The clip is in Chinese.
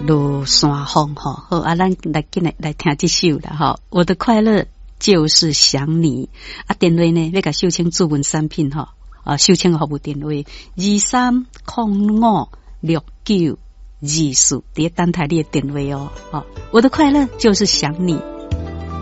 落山风吼，好啊，咱来进来听这首啦吼。我的快乐就是想你啊，电话呢要甲秀清注文产品吼啊，秀清服务电话23056924，伫等待你的电话哦。我的快乐就是想你。